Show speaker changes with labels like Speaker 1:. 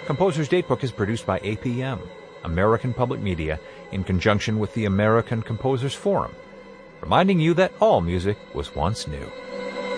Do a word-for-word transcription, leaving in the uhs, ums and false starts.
Speaker 1: Composer's Datebook is produced by A P M, American Public Media, in conjunction with the American Composers Forum, reminding you that all music was once new.